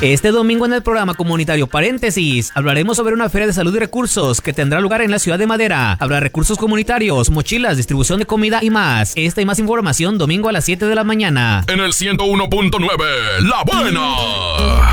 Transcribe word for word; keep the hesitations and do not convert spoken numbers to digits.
Este domingo en el programa comunitario Paréntesis hablaremos sobre una feria de salud y recursos que tendrá lugar en la ciudad de Madera. Habrá recursos comunitarios, mochilas, distribución de comida y más. Esta y más información domingo a las siete de la mañana. En el ciento uno punto nueve, La Buena.